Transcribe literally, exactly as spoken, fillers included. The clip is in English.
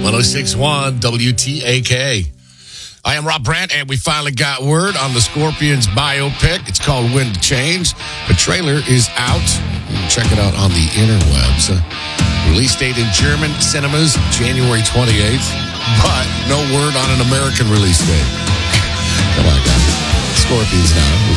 one oh six point one W T A K. I am Rob Brandt, and we finally got word on the Scorpions biopic. It's called Wind Change. The trailer is out. You can check it out on the interwebs. Uh, release date in German cinemas, January twenty-eighth, but no word on an American release date. Come on, guys. Scorpions now.